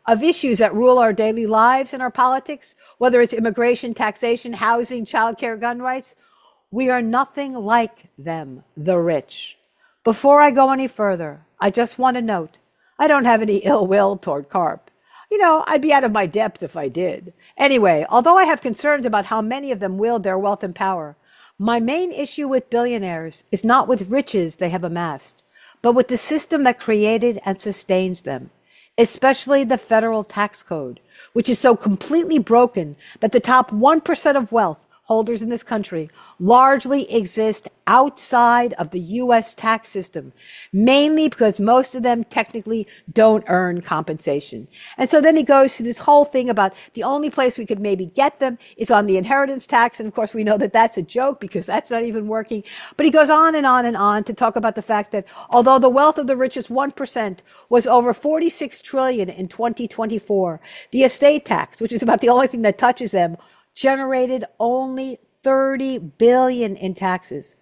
of issues that rule our daily lives and our politics, whether it's immigration, taxation, housing, childcare, gun rights, we are nothing like them, the rich. Before I go any further, I just want to note, I don't have any ill will toward CARP. I'd be out of my depth if I did. Anyway, although I have concerns about how many of them wield their wealth and power, my main issue with billionaires is not with riches they have amassed, but with the system that created and sustains them, especially the federal tax code, which is so completely broken that the top 1% of wealth holders in this country largely exist outside of the U.S. tax system, mainly because most of them technically don't earn compensation. And so then he goes to this whole thing about the only place we could maybe get them is on the inheritance tax. And of course, we know that that's a joke because that's not even working. But he goes on and on and on to talk about the fact that although the wealth of the richest 1% was over 46 trillion in 2024, the estate tax, which is about the only thing that touches them, generated only 30 billion in taxes,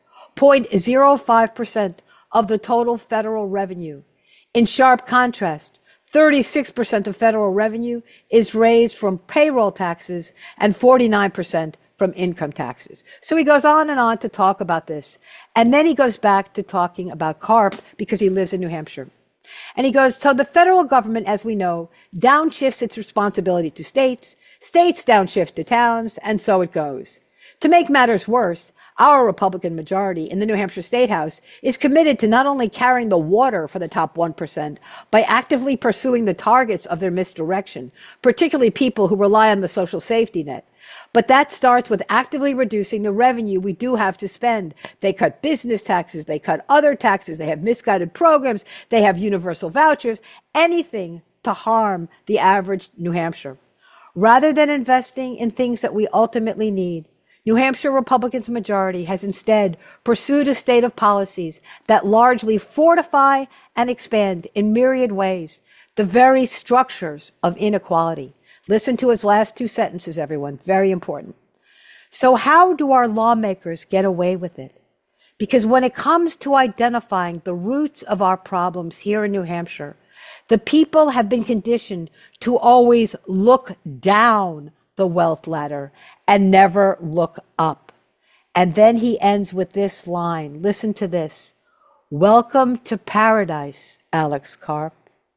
0.05% of the total federal revenue. In sharp contrast, 36% of federal revenue is raised from payroll taxes and 49% from income taxes. So he goes on and on to talk about this. And then he goes back to talking about CARP because he lives in New Hampshire. And he goes, so the federal government, as we know, downshifts its responsibility to states, states downshift to towns, and so it goes. To make matters worse, our Republican majority in the New Hampshire State House is committed to not only carrying the water for the top 1% by actively pursuing the targets of their misdirection, particularly people who rely on the social safety net, but that starts with actively reducing the revenue we do have to spend. They cut business taxes, they cut other taxes, they have misguided programs, they have universal vouchers, anything to harm the average New Hampshire. Rather than investing in things that we ultimately need, New Hampshire Republicans' majority has instead pursued a state of policies that largely fortify and expand in myriad ways the very structures of inequality. Listen to its last two sentences, everyone. Very important. So how do our lawmakers get away with it? Because when it comes to identifying the roots of our problems here in New Hampshire, the people have been conditioned to always look down the wealth ladder and never look up. And then he ends with this line. Listen to this. Welcome to paradise, Alex Karp.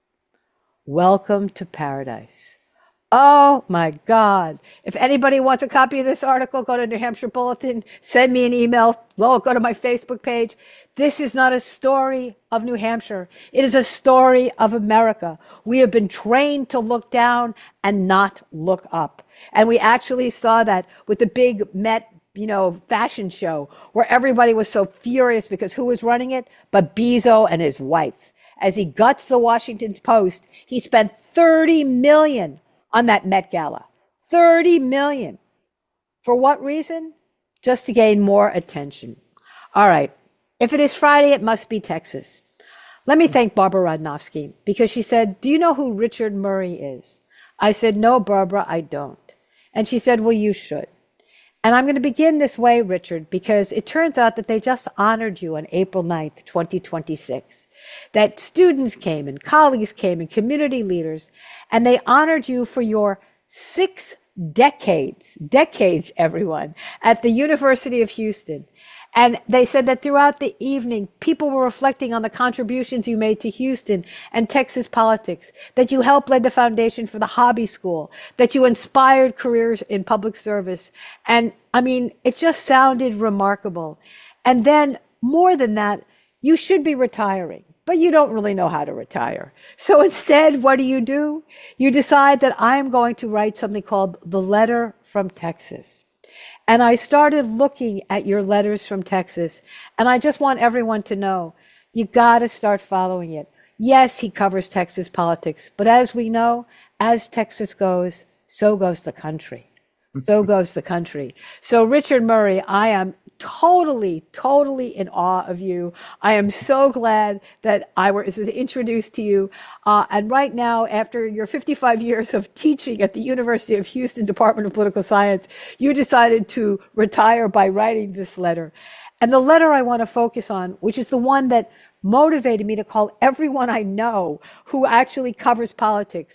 Welcome to paradise. Oh my God. If anybody wants a copy of this article, go to New Hampshire Bulletin, send me an email, go to my Facebook page. This is not a story of New Hampshire. It is a story of America. We have been trained to look down and not look up. And we actually saw that with the big Met, fashion show where everybody was so furious because who was running it? But Bezos and his wife. As he guts the Washington Post, he spent $30 million on that Met Gala. $30 million. For what reason? Just to gain more attention. All right. If it is Friday, it must be Texas. Let me thank Barbara Rodnofsky because she said, do you know who Richard Murray is? I said, no, Barbara, I don't. And she said, well, you should. And I'm going to begin this way, Richard, because it turns out that they just honored you on April 9th, 2026. That students came and colleagues came and community leaders, and they honored you for your 6 decades, everyone, at the University of Houston. And they said that throughout the evening, people were reflecting on the contributions you made to Houston and Texas politics, that you helped lay the foundation for the hobby school, that you inspired careers in public service. And I mean, it just sounded remarkable. And then more than that, you should be retiring, but you don't really know how to retire. So instead, what do? You decide that I'm going to write something called The Letter from Texas. And I started looking at your letters from Texas, and I just want everyone to know, you got to start following it. Yes, he covers Texas politics, but as we know, as Texas goes, so goes the country. So goes the country. So Richard Murray, I am totally in awe of you. I am so glad that I was introduced to you. And right now, after your 55 years of teaching at the University of Houston Department of Political Science, you decided to retire by writing this letter. And the letter I want to focus on, which is the one that motivated me to call everyone I know who actually covers politics,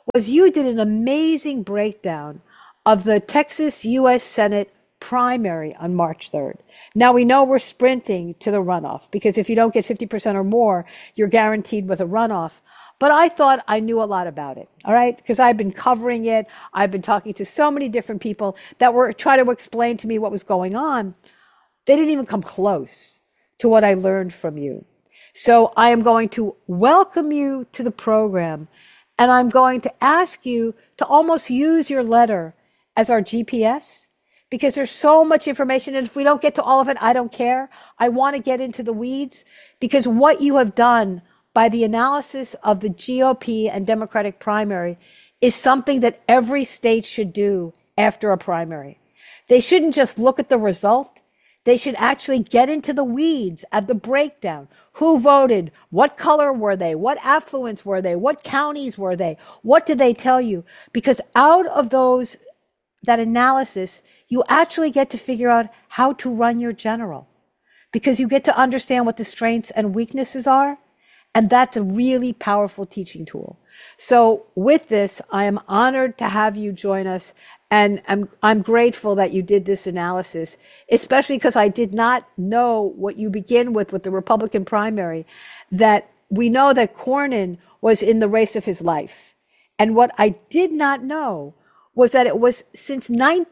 was you did an amazing breakdown of the Texas U.S. Senate primary on March 3rd. Now we know we're sprinting to the runoff because if you don't get 50% or more, you're guaranteed with a runoff. But I thought I knew a lot about it, all right? Because I've been covering it. I've been talking to so many different people that were trying to explain to me what was going on. They didn't even come close to what I learned from you. So I am going to welcome you to the program, and I'm going to ask you to almost use your letter as our GPS because there's so much information. And if we don't get to all of it, I don't care. I want to get into the weeds because what you have done by the analysis of the GOP and Democratic primary is something that every state should do after a primary. They shouldn't just look at the result. They should actually get into the weeds of the breakdown. Who voted? What color were they? What affluence were they? What counties were they? What did they tell you? Because out of that analysis, you actually get to figure out how to run your general because you get to understand what the strengths and weaknesses are. And that's a really powerful teaching tool. So with this, I am honored to have you join us. And I'm grateful that you did this analysis, especially because I did not know what you begin with the Republican primary, that we know that Cornyn was in the race of his life. And what I did not know was that it was since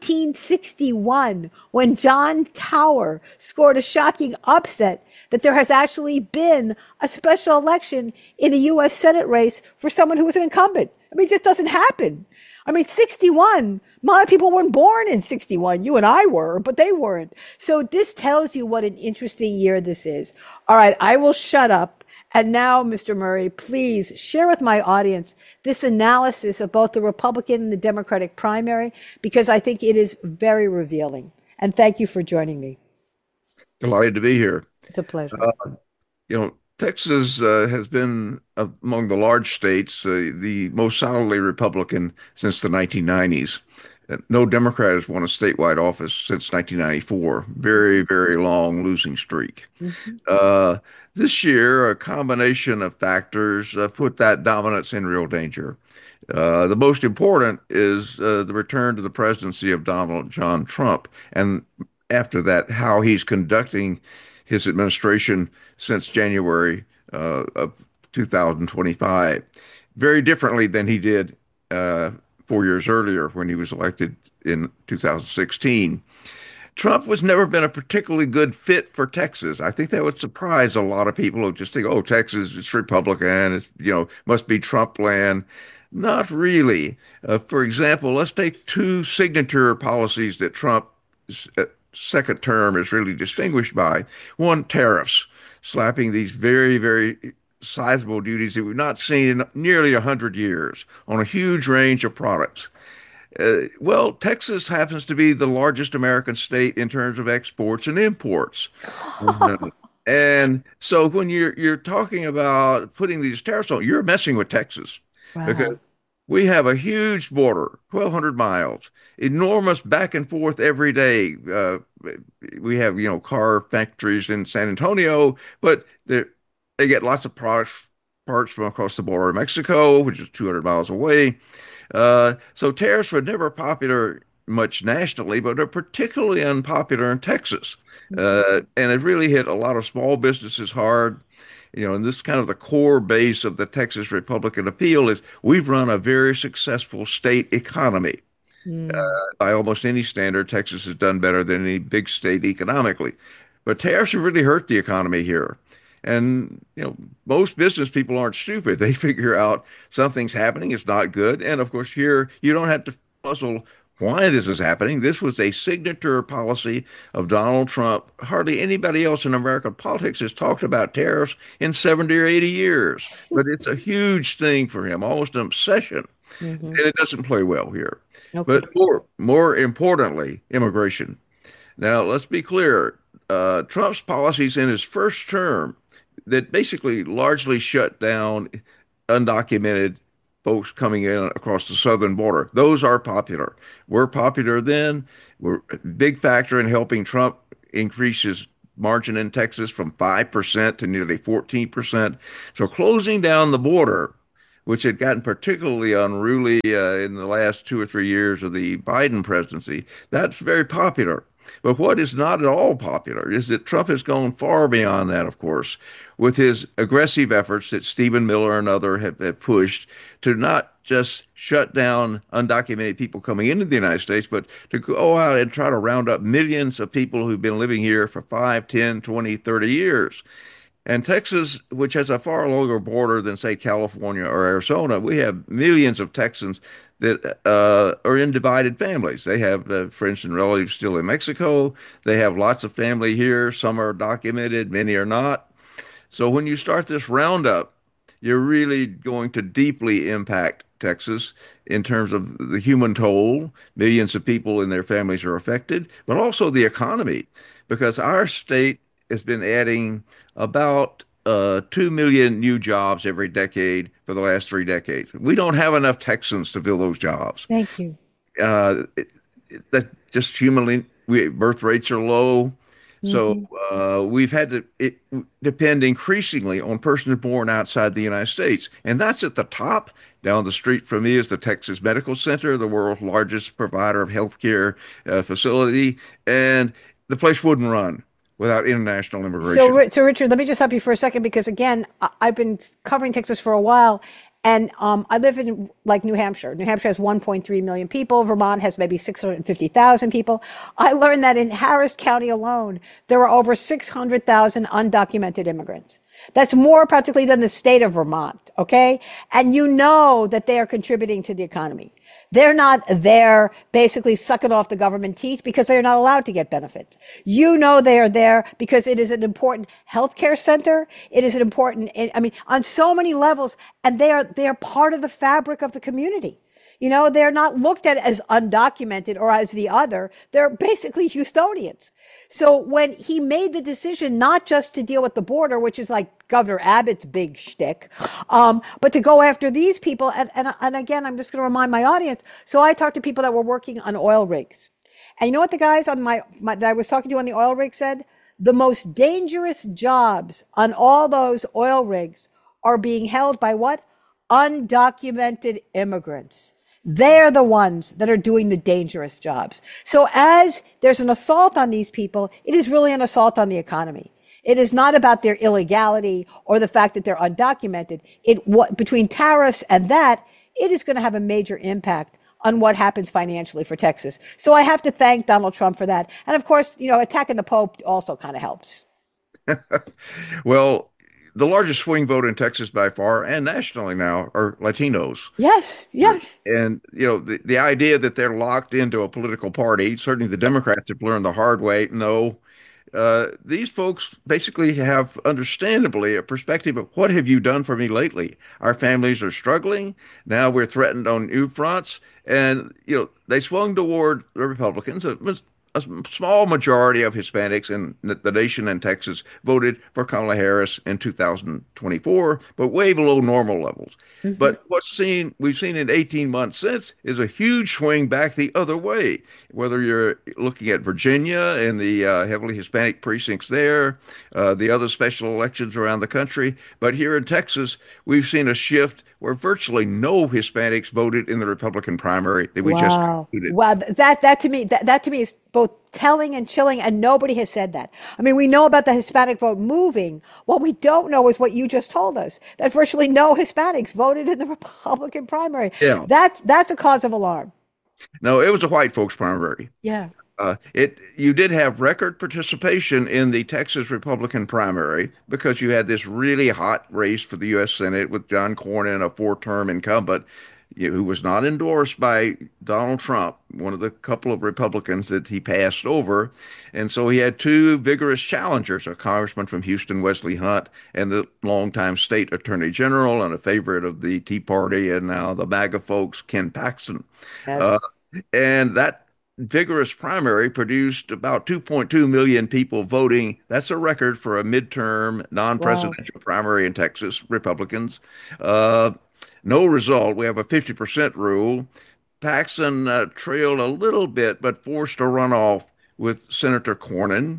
1961 when John Tower scored a shocking upset that there has actually been a special election in a U.S. Senate race for someone who was an incumbent. I mean, it just doesn't happen. I mean, 61, a lot of people weren't born in 61. You and I were, but they weren't. So this tells you what an interesting year this is. All right, I will shut up. And now, Mr. Murray, please share with my audience this analysis of both the Republican and the Democratic primary, because I think it is very revealing. And thank you for joining me. Delighted to be here. It's a pleasure. Texas has been among the large states, the most solidly Republican since the 1990s. No Democrat has won a statewide office since 1994. Very, very long losing streak. Mm-hmm. Uh, this year, a combination of factors put that dominance in real danger. The most important is the return to the presidency of Donald John Trump, and after that, how he's conducting his administration since January of 2025, very differently than he did 4 years earlier when he was elected in 2016. Trump was never been a particularly good fit for Texas. I think that would surprise a lot of people who just think, oh, Texas, it's Republican, must be Trump land. Not really. For example, let's take two signature policies that Trump's second term is really distinguished by. One, tariffs, slapping these very, very sizable duties that we've not seen in nearly 100 years on a huge range of products. Well, Texas happens to be the largest American state in terms of exports and imports. Mhm. And so when you're talking about putting these tariffs on, you're messing with Texas because Wow. we have a huge border, 1,200 miles, enormous back and forth every day. We have, car factories in San Antonio, but they get lots of parts from across the border of Mexico, which is 200 miles away. So tariffs were never popular much nationally, but are particularly unpopular in Texas. And it really hit a lot of small businesses hard. And this is kind of the core base of the Texas Republican appeal is we've run a very successful state economy. Mm. By almost any standard, Texas has done better than any big state economically. But tariffs have really hurt the economy here. And, most business people aren't stupid. They figure out something's happening, it's not good. And of course, here you don't have to puzzle why this is happening. This was a signature policy of Donald Trump. Hardly anybody else in American politics has talked about tariffs in 70 or 80 years, but it's a huge thing for him, almost an obsession. Hmm. And it doesn't play well here. Okay. But more importantly, immigration. Now, let's be clear. Trump's policies in his first term that basically largely shut down undocumented folks coming in across the southern border. Those are popular. We're popular then. We're a big factor in helping Trump increase his margin in Texas from 5% to nearly 14%. So closing down the border which had gotten particularly unruly in the last 2 or 3 years of the Biden presidency, that's very popular. But what is not at all popular is that Trump has gone far beyond that, of course, with his aggressive efforts that Stephen Miller and others have pushed to not just shut down undocumented people coming into the United States, but to go out and try to round up millions of people who've been living here for 5, 10, 20, 30 years. And Texas, which has a far longer border than, say, California or Arizona, we have millions of Texans that are in divided families. They have friends and relatives still in Mexico. They have lots of family here. Some are documented, many are not. So when you start this roundup, you're really going to deeply impact Texas in terms of the human toll. Millions of people and their families are affected, but also the economy, because our state has been adding about 2 million new jobs every decade for the last 3 decades. We don't have enough Texans to fill those jobs. Thank you. Uh, that's just humanly, birth rates are low. So Hmm. we've had to depend increasingly on persons born outside the United States. And that's at the top. Down the street from me is the Texas Medical Center, the world's largest provider of healthcare facility. And the place wouldn't run without international So, immigration. So Richard, let me just stop you for a second because again, I've been covering Texas for a while, and I live in like New Hampshire. New Hampshire has 1.3 million people. Vermont has maybe 650,000 people. I learned that in Harris County alone, there are over 600,000 undocumented immigrants. That's more practically than the state of Vermont. Okay, and you know that they are contributing to the economy. They're not there basically sucking off the government teeth because they're not allowed to get benefits. You know they are there because it is an important healthcare center. It is an important, I mean, on so many levels, and they are part of the fabric of the community. You know, they're not looked at as undocumented or as the other. They're basically Houstonians. So when he made the decision not just to deal with the border, which is like Governor Abbott's big shtick, but to go after these people, and again, I'm just going to remind my audience. So I talked to people that were working on oil rigs, and you know what the guys on my that I was talking to on the oil rig said? The most dangerous jobs on all those oil rigs are being held by what? Undocumented immigrants. They're the ones that are doing the dangerous jobs. So as there's an assault on these people, it is really an assault on the economy. It is not about their illegality or the fact that they're undocumented. Between tariffs and that, it is going to have a major impact on what happens financially for Texas. So I have to thank Donald Trump for that. And of course, you know, attacking the Pope also kind of helps. Well, the largest swing vote in Texas by far and nationally now are Latinos. Yes, yes. And, the idea that they're locked into a political party, certainly the Democrats have learned the hard way. No, these folks basically have, understandably, a perspective of what have you done for me lately? Our families are struggling. Now we're threatened on new fronts. And, they swung toward the Republicans. A small majority of Hispanics in the nation and Texas voted for Kamala Harris in 2024, but way below normal levels. Mhm. But we've seen in 18 months since is a huge swing back the other way. Whether you're looking at Virginia and the heavily Hispanic precincts there, the other special elections around the country, but here in Texas, we've seen a shift where virtually no Hispanics voted in the Republican primary that we just Wow. concluded. Wow. That to me is both telling and chilling, and nobody has said that. I mean, we know about the Hispanic vote moving. What we don't know is what you just told us, that virtually no Hispanics voted in the Republican primary. Yeah. That's a cause of alarm. No, it was a white folks primary. Yeah. You did have record participation in the Texas Republican primary because you had this really hot race for the U.S. Senate with John Cornyn, a four-term incumbent, who was not endorsed by Donald Trump, one of the couple of Republicans that he passed over. And so he had two vigorous challengers, a congressman from Houston, Wesley Hunt, and the longtime state attorney general and a favorite of the Tea Party and now the MAGA folks, Ken Paxton. Uh, Yes. and that vigorous primary produced about 2.2 million people voting. That's a record for a midterm Wow. non-presidential primary in Texas, Republicans. Uh, no result. We have a 50% rule. Paxson trailed a little bit, but forced a runoff with Senator Cornyn.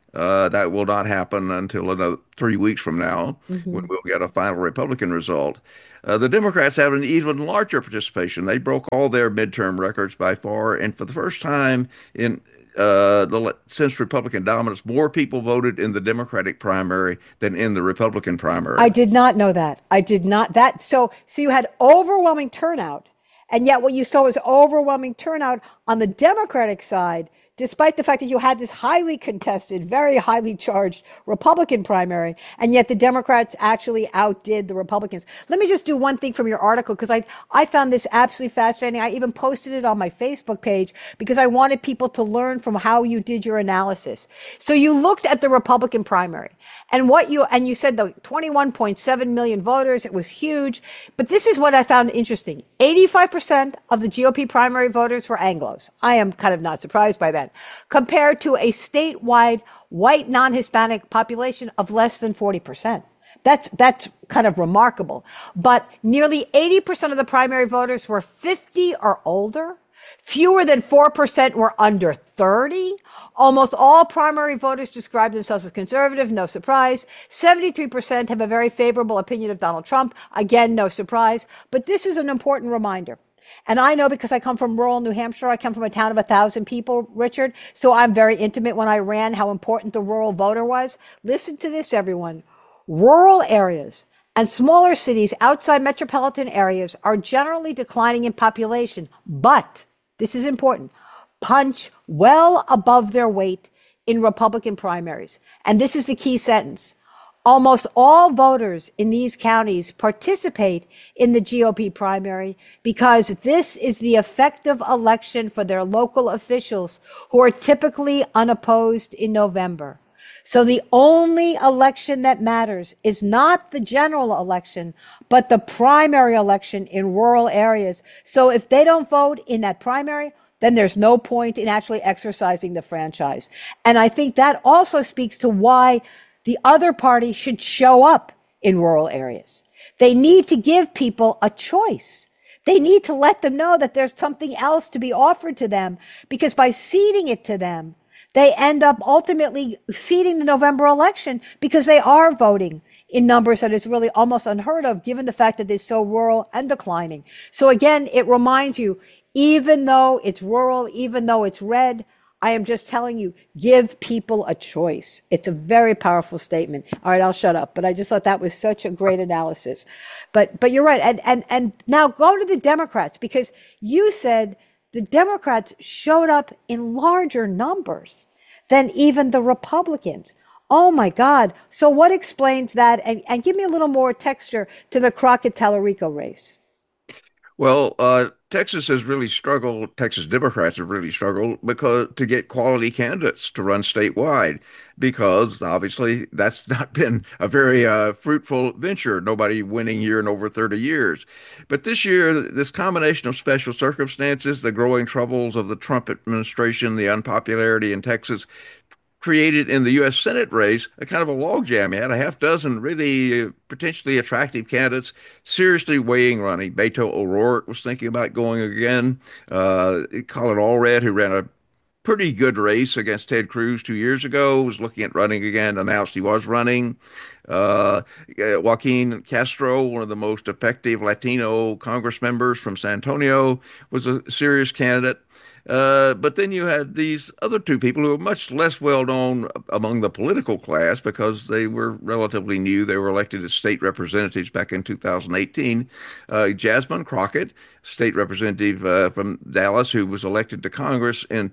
That will not happen until another 3 weeks from now, when Hmm. we'll get a final Republican result. The Democrats have an even larger participation. They broke all their midterm records by far, and for the first time in since Republican dominance, more people voted in the Democratic primary than in the Republican I primary. did not know that. I did not that so you had overwhelming turnout, and yet what you saw was overwhelming turnout on the Democratic side, despite the fact that you had this highly contested, very highly charged Republican primary, and yet the Democrats actually outdid the Republicans. Let me just do one thing from your article because I found this absolutely fascinating. I even posted it on my Facebook page because I wanted people to learn from how you did your analysis. So you looked at the Republican primary and you said the 21.7 million voters, it was huge. But this is what I found interesting. 85% of the GOP primary voters were Anglos. I am kind of not surprised by that, compared to a statewide white non-Hispanic population of less than 40%. That's kind of remarkable. But nearly 80% of the primary voters were 50 or older. Fewer than 4% were under 30. Almost all primary voters describe themselves as conservative, no surprise. 73% have a very favorable opinion of Donald Trump. Again, no surprise. But this is an important reminder. And I know because I come from rural New Hampshire, I come from a town of 1,000 people, Richard. So I'm very intimate when I ran how important the rural voter was. Listen to this, everyone. Rural areas and smaller cities outside metropolitan areas are generally declining in population, but this is important, punch well above their weight in Republican primaries. And this is the key sentence. Almost all voters in these counties participate in the GOP primary because this is the effective election for their local officials who are typically unopposed in November. So the only election that matters is not the general election, but the primary election in rural areas. So if they don't vote in that primary, then there's no point in actually exercising the franchise. And I think that also speaks to why the other party should show up in rural areas. They need to give people a choice. They need to let them know that there's something else to be offered to them, because by ceding it to them, they end up ultimately ceding the November election because they are voting in numbers that is really almost unheard of given the fact that it's so rural and declining. So again, it reminds you, even though it's rural, even though it's red, I am just telling you, give people a choice. It's a very powerful statement. All right, I'll shut up. But I just thought that was such a great analysis. But you're right. And now go to the Democrats, because you said the Democrats showed up in larger numbers than even the Republicans. Oh my God. So what explains that? And give me a little more texture to the Crockett-Tallarico race. Well, Texas has really struggled. Texas Democrats have really struggled because to get quality candidates to run statewide, because obviously that's not been a very fruitful venture. Nobody winning here in over 30 years. But this year, this combination of special circumstances, the growing troubles of the Trump administration, the unpopularity in Texas, created in the U.S. Senate race a kind of a logjam. He had a half dozen really potentially attractive candidates seriously weighing running. Beto O'Rourke was thinking about going again. Colin Allred, who ran a pretty good race against Ted Cruz 2 years ago, was looking at running again, announced he was running. Joaquin Castro, one of the most effective Latino Congress members from San Antonio, was a serious candidate. But then you had these other two people who were much less well known among the political class because they were relatively new. They were elected as state representatives back in 2018. Jasmine Crockett, state representative from Dallas, who was elected to Congress in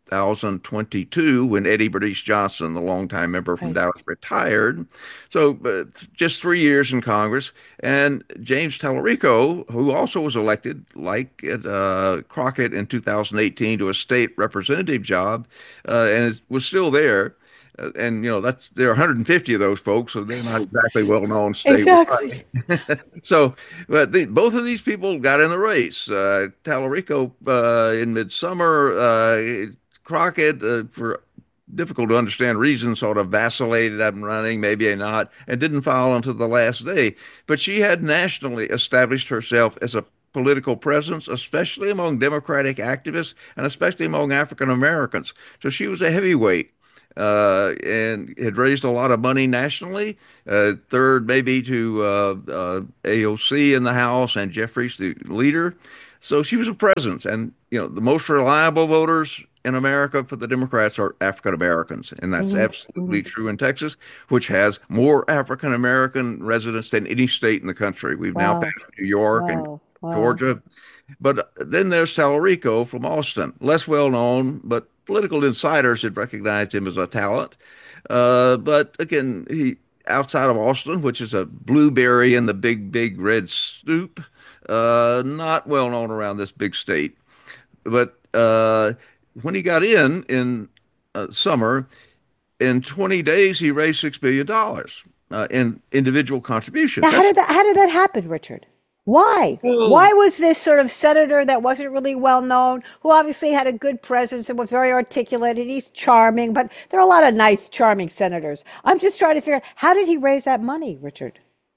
2022 when Eddie Bernice Johnson, the longtime member from Right. Dallas, retired. So just 3 years in Congress. And James Tallarico, who also was elected, like Crockett in 2018, to a state representative job, and was still there. And that's there are 150 of those folks, so they're not exactly well known Exactly. statewide. So, but both of these people got in the race. Tallarico in midsummer, Crockett, for difficult to understand reasons, sort of vacillated up and running, maybe not, and didn't file until the last day. But she had nationally established herself as a political presence, especially among Democratic activists and especially among African Americans. So she was a heavyweight. and had raised a lot of money nationally, third maybe to AOC in the House and Jeffries, the leader. So she was a presence, and the most reliable voters in America for the Democrats are African Americans, and that's Hmm. absolutely true in Texas, which has more African American residents than any state in the country. We've now Wow. passed New York and Wow. Wow. Georgia. But then there's Tallarico from Austin, less well known, but political insiders had recognized him as a talent. But again, he outside of Austin, which is a blueberry in the big, big red soup, not well known around this big state. But when he got in summer, in 20 days, he raised $6 billion in individual contributions. Now, That's how did that happen, Richard? Why? well, Why was this sort of senator that wasn't really well known, who obviously had a good presence and was very articulate, and he's charming, but there are a lot of nice, charming senators. I'm just trying to figure out how did he raise that money, Richard?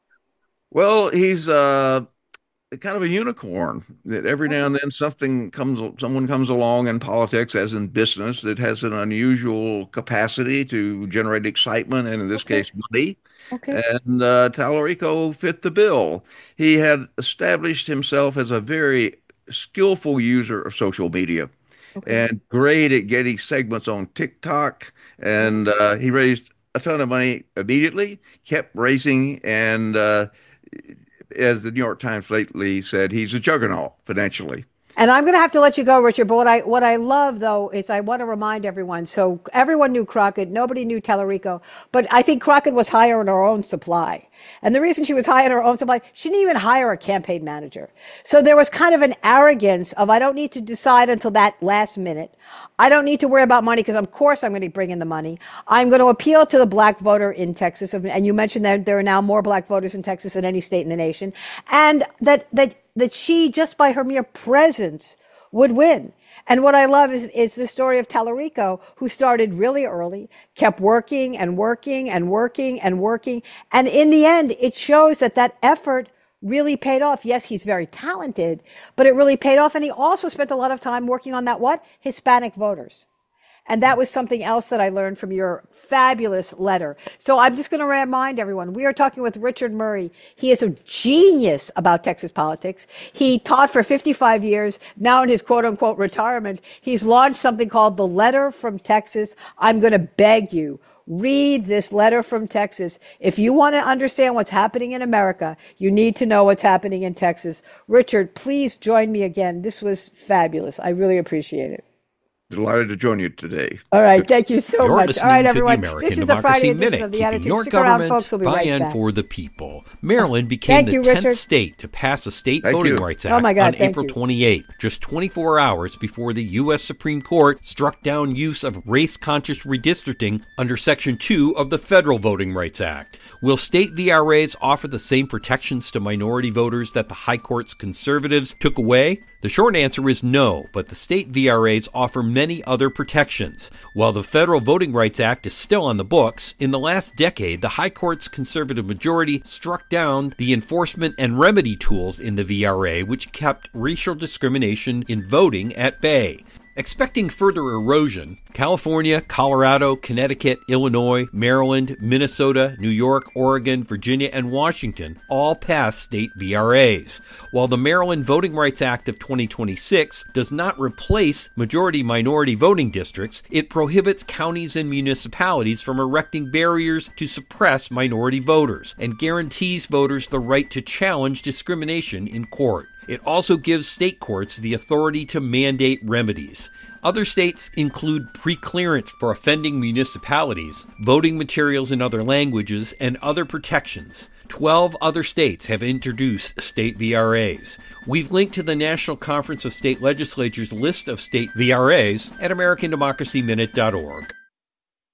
he's kind of a unicorn that every now and Okay. then someone comes along in politics, as in business, that has an unusual capacity to generate excitement and, in this Okay. case, money. Okay. And Tallarico fit the bill. He had established himself as a very skillful user of social media Okay. and great at getting segments on TikTok. And he raised a ton of money immediately, kept raising, and as the New York Times lately said, he's a juggernaut financially. And I'm going to have to let you go, Richard. But what I love though is I want to remind everyone. So everyone knew Crockett, nobody knew Tellerico, but I think Crockett was hiring her own supply. And the reason she was hiring her own supply, she didn't even hire a campaign manager. So there was kind of an arrogance of I don't need to decide until that last minute. I don't need to worry about money because of course I'm going to bring in the money. I'm going to appeal to the black voter in Texas, and you mentioned that there are now more black voters in Texas than any state in the nation, and that she, just by her mere presence, would win. And what I love is the story of Tallarico, who started really early, kept working and working and working and working. And in the end, it shows that that effort really paid off. Yes, he's very talented, but it really paid off. And he also spent a lot of time working on that what? Hispanic voters. And that was something else that I learned from your fabulous letter. So I'm just going to remind everyone, we are talking with Richard Murray. He is a genius about Texas politics. He taught for 55 years. Now in his quote unquote retirement, he's launched something called the Letter from Texas. I'm going to beg you, read this letter from Texas. If you want to understand what's happening in America, you need to know what's happening in Texas. Richard, please join me again. This was fabulous. I really appreciate it. Delighted to join you today. All right. Thank you so You're much. All right, listening to the everyone. American This is the Friday Democracy edition Minute, of the keeping Attitude. your Stick around, government folks. We'll be by right and back. for the people. Maryland became Thank the you, 10th Richard. state to pass a state Thank voting you. rights Oh, act my God. on Thank April you. 28th, just 24 hours before the U.S. Supreme Court struck down use of race-conscious redistricting under Section 2 of the Federal Voting Rights Act. Will state VRAs offer the same protections to minority voters that the High Court's conservatives took away? The short answer is no, but the state VRAs offer many other protections. While the Federal Voting Rights Act is still on the books, in the last decade, the High Court's conservative majority struck down the enforcement and remedy tools in the VRA, which kept racial discrimination in voting at bay. Expecting further erosion, California, Colorado, Connecticut, Illinois, Maryland, Minnesota, New York, Oregon, Virginia, and Washington all passed state VRAs. While the Maryland Voting Rights Act of 2026 does not replace majority-minority voting districts, it prohibits counties and municipalities from erecting barriers to suppress minority voters and guarantees voters the right to challenge discrimination in court. It also gives state courts the authority to mandate remedies. Other states include pre-clearance for offending municipalities, voting materials in other languages, and other protections. 12 other states have introduced state VRAs. We've linked to the National Conference of State Legislatures list of state VRAs at AmericanDemocracyMinute.org.